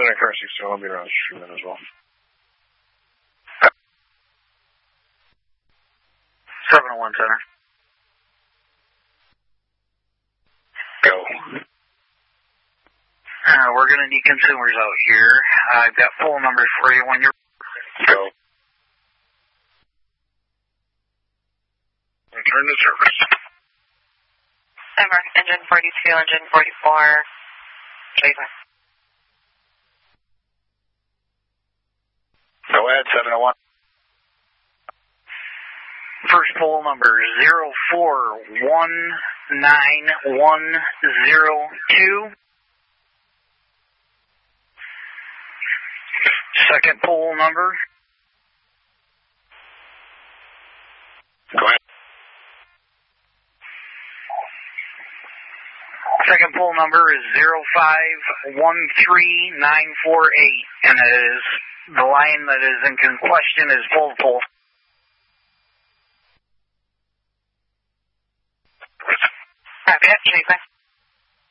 Center currency still will be around Schumann as well. 701 Center. Go. We're going to need consumers out here. I've got full numbers for you when you're... Go. Return to service. Embark, engine 42, engine 44. Go ahead, 701. First poll number 04191102. Second poll number. Go ahead. Second poll number is 0513948, and it is the line that is in question is full poll. Copy, Chase.